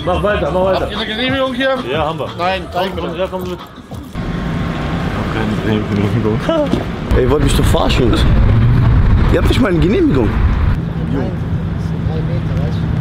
Mach weiter, mach weiter. Habt ihr eine Genehmigung hier? Ja, haben wir. Nein, zeig mir. Ja, komm mit. Keine Genehmigung. Ey, ihr wollt mich doch verarschen, Jungs. Ihr habt nicht mal eine Genehmigung. Nein, das sind 3 Meter, weißt du?